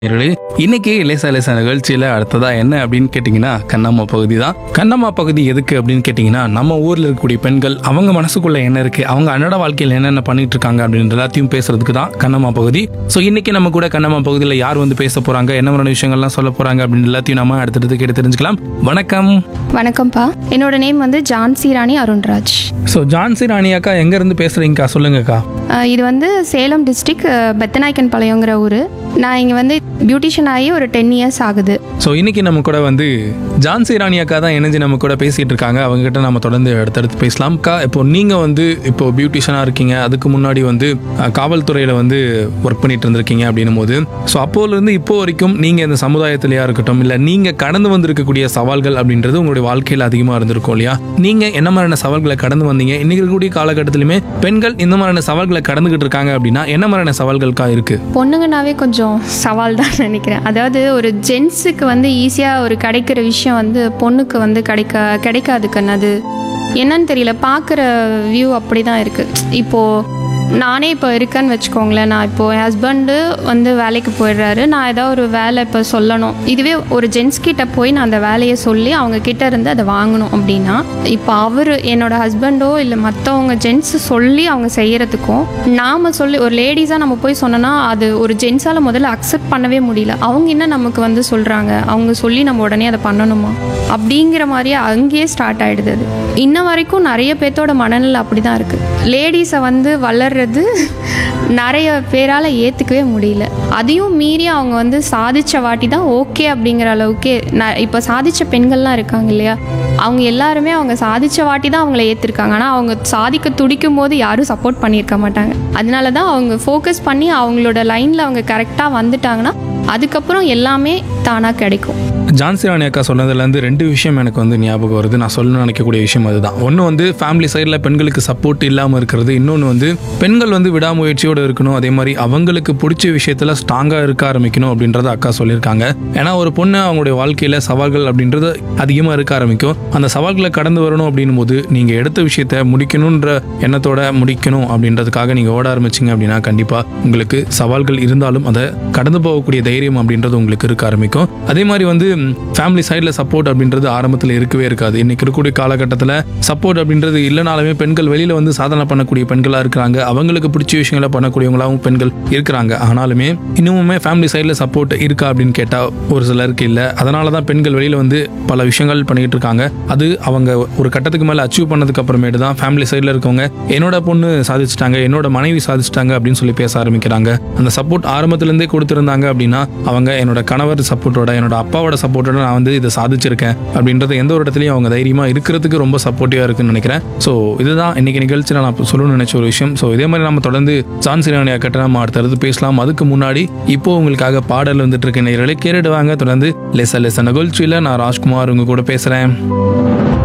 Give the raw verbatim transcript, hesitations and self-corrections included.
நேயர்களே, இன்னைக்கு லேசா லேசா நிகழ்ச்சியில அடுத்ததா என்ன அப்படின்னு கேட்டிங்கன்னா கண்ணம்மா பகுதி தான். கண்ணம்மா பகுதி எதுக்கு அப்படின்னு கேட்டிங்கன்னா, நம்ம ஊர்ல இருக்கக்கூடிய பெண்கள் அவங்க மனசுக்குள்ள என்ன இருக்கு, அவங்க அன்றாட வாழ்க்கையில் என்னென்ன பண்ணிட்டு இருக்காங்க அப்படின்னு எல்லாத்தையும் பேசுறதுக்கு தான் கண்ணம்மா பகுதி. ஸோ இன்னைக்கு நம்ம கூட கண்ணம்மா பகுதியில் யார் வந்து பேச போறாங்க, என்ன மாதிரியான விஷயங்கள்லாம் சொல்ல போறாங்க அப்படின்னு எல்லாத்தையும் நம்ம அடுத்தடுத்து கேட்டு தெரிஞ்சுக்கலாம். வணக்கம். வணக்கம்ப்பா, என்னோட நேம் வந்து ஜான்சி ராணி அருண்ராஜ். ஸோ ஜான்சி ராணி அக்கா எங்க இருந்து பேசுறீங்கக்கா, சொல்லுங்கக்கா. அஹ் இது வந்து சேலம் டிஸ்ட்ரிக்ட் பெத்தநாயக்கன் பாளையங்கிற ஊர். நான் இங்கே வந்து பியூட்டிஷியன் ஆகி ஒரு டென் இயர்ஸ் ஆகுது. ஸோ இன்னைக்கு நம்ம கூட வந்து ஜான்சி ராணி அக்கா தான் இணைஞ்சு நம்ம கூட பேசிட்டு இருக்காங்க. அவங்க கிட்ட நம்ம தொடர்ந்து அடுத்தடுத்து பேசலாம். அக்கா, இப்போ நீங்க வந்து இப்போ பியூட்டிஷியனா இருக்கீங்க, அதுக்கு முன்னாடி வந்து அஹ், காவல்துறையில வந்து ஒர்க் பண்ணிட்டு இருந்திருக்கீங்க அப்படின்னும் போது, ஸோ அப்போல இருந்து இப்போ வரைக்கும் நீங்க இந்த சமுதாயத்திலேயா இருக்கட்டும், இல்ல நீங்க கடந்து வந்திருக்கக்கூடிய சவால்கள் அப்படின்றது உங்களுடைய வாழ்க்கையில் அதிகமா இருந்திருக்கும் இல்லையா? நீங்க என்ன மாதிரியான சவால்களை கடந்து வந்தீங்க? இன்னைக்கு இருக்கக்கூடிய காலகட்டத்திலுமே பெண்கள் இந்த மாதிரியான சவால்களை கடந்துகிட்டு இருக்காங்க அப்படின்னா என்ன மாதிரியான சவால்களுக்கா இருக்கு? பொண்ணுங்கனாவே கொஞ்சம் சவால் தான் நினைக்கிறேன். அதாவது ஒரு ஜென்ஸுக்கு வந்து ஈஸியாக ஒரு கிடைக்கிற விஷயம் வந்து பொண்ணுக்கு வந்து கிடைக்க கிடைக்காது கண்ணு. அது என்னன்னு தெரியல, பார்க்குற வியூ அப்படி தான் இருக்குது. இப்போது நானே இப்போ இருக்கேன்னு வச்சுக்கோங்களேன். நான் இப்போது என் ஹஸ்பண்டு வந்து வேலைக்கு போயிடுறாரு, நான் ஏதாவது ஒரு வேலை இப்போ சொல்லணும். இதுவே ஒரு ஜென்ஸ் கிட்ட போய் நான் அந்த வேலையை சொல்லி அவங்க கிட்ட இருந்து அதை வாங்கணும் அப்படின்னா, இப்போ அவர் என்னோட ஹஸ்பண்டோ இல்லை மற்றவங்க ஜென்ஸ் சொல்லி அவங்க செய்கிறதுக்கும் நாம் சொல்லி ஒரு லேடிஸாக நம்ம போய் சொன்னோன்னா அது ஒரு ஜென்ஸால் முதல்ல அக்செப்ட் பண்ணவே முடியல. அவங்க என்ன நமக்கு வந்து சொல்கிறாங்க, அவங்க சொல்லி நம்ம உடனே அதை பண்ணணுமா அப்படிங்கிற மாதிரியே அங்கேயே ஸ்டார்ட் ஆகிடுது. அது இன்ன வரைக்கும் நிறைய பேர்த்தோட மனநிலை அப்படி தான் இருக்குது. லேடிஸை வந்து வளர்றது நிறைய பேரால் ஏற்றுக்கவே முடியல. அதையும் மீறி அவங்க வந்து சாதிச்ச வாட்டி தான் ஓகே அப்படிங்கிற அளவுக்கு நான் இப்போ சாதிச்ச பெண்கள்லாம் இருக்காங்க இல்லையா, அவங்க எல்லாருமே அவங்க சாதிச்ச வாட்டி தான் அவங்கள ஏற்றிருக்காங்க. ஆனால் அவங்க சாதிக்க துடிக்கும் போது யாரும் சப்போர்ட் பண்ணியிருக்க மாட்டாங்க. அதனால தான் அவங்க ஃபோக்கஸ் பண்ணி அவங்களோட லைனில் அவங்க கரெக்டாக வந்துட்டாங்கன்னா அதுக்கப்புறம் எல்லாமே தானாக கிடைக்கும். ஜான்சி ராணி அக்கா சொன்னதுலேருந்து ரெண்டு விஷயம் எனக்கு வந்து ஞாபகம் வருது. நான் சொல்லணும்னு நினைக்கக்கூடிய விஷயம் அதுதான். ஒன்று வந்து ஃபேமிலி சைடில் பெண்களுக்கு சப்போர்ட் இல்லாமல் இருக்கிறது. இன்னொன்று வந்து பெண்கள் வந்து விடாமுயற்சியோடு இருக்கணும், அதே மாதிரி அவங்களுக்கு பிடிச்ச விஷயத்தில் ஸ்ட்ராங்காக இருக்க ஆரம்பிக்கணும் அப்படின்றத அக்கா சொல்லியிருக்காங்க. ஏன்னா ஒரு பொண்ணு அவங்களுடைய வாழ்க்கையில் சவால்கள் அப்படின்றது அதிகமாக இருக்க ஆரம்பிக்கும். அந்த சவால்களை கடந்து வரணும் அப்படின்னும் போது நீங்கள் எடுத்த விஷயத்த முடிக்கணுன்ற எண்ணத்தோட முடிக்கணும் அப்படின்றதுக்காக நீங்கள் ஓட ஆரம்பிச்சிங்க அப்படின்னா கண்டிப்பாக உங்களுக்கு சவால்கள் இருந்தாலும் அதை கடந்து போகக்கூடிய தைரியம் அப்படின்றது உங்களுக்கு இருக்க ஆரம்பிக்கும். அதே மாதிரி வந்து ஃபேமிலி சைடில் சப்போர்ட் அப்படின்றது ஆரம்பத்தில் இருக்கவே இருக்காது. இன்னைக்கு இருக்கக்கூடிய காலகட்டத்தில் சப்போர்ட் அப்படின்றது இல்லைனாலுமே பெண்கள் வெளியில் வந்து சாதனை பண்ணக்கூடிய பெண்களாக இருக்கிறாங்க, அவங்களுக்கு பிடிச்ச விஷயங்களை பண்ணக்கூடியவங்களாகவும் பெண்கள் இருக்கிறாங்க. ஆனாலுமே இன்னுமே ஃபேமிலி சைடில் சப்போர்ட் இருக்கா அப்படின்னு கேட்டால் ஒரு சிலருக்கு இல்லை. அதனால தான் பெண்கள் வெளியில் வந்து பல விஷயங்கள் பண்ணிட்டு இருக்காங்க. அது அவங்க ஒரு கட்டத்துக்கு மேலே அச்சீவ் பண்ணதுக்கு அப்புறமேட்டு தான் ஃபேமிலி சைடில் இருக்கவங்க என்னோட பொண்ணு சாதிச்சிட்டாங்க, என்னோட மனைவி சாதிச்சிட்டாங்க அப்படின்னு சொல்லி பேச ஆரம்பிக்கிறாங்க. அந்த சப்போர்ட் ஆரம்பத்திலேருந்தே கொடுத்துருந்தாங்க அப்படின்னா அவங்க என்னோட கணவர் சப்போர்ட்டோட, என்னோட அப்பாவோட சப்போர்ட்டோட நான் வந்து இதை சாதிச்சிருக்கேன் அப்படின்றது எந்த ஒரு இடத்துலையும் அவங்க தைரியமா இருக்கிறதுக்கு ரொம்ப சப்போர்ட்டிவா இருக்குன்னு நினைக்கிறேன். ஸோ இதுதான் இன்னைக்கு நிகழ்ச்சியில் நான் சொல்லணும்னு நினைச்ச ஒரு விஷயம். ஸோ இதே மாதிரி நம்ம தொடர்ந்து ஜான்சி ராணி அக்கா நம்ம அடுத்தடுத்து பேசலாம். அதுக்கு முன்னாடி இப்போ உங்களுக்காக பாடல் வந்துட்டு இருக்க நேயர்களே கேட்டுடுவாங்க. தொடர்ந்து லேசா லேசா நிகழ்ச்சியில் நான் ராஜ்குமார் உங்க கூட பேசுறேன்.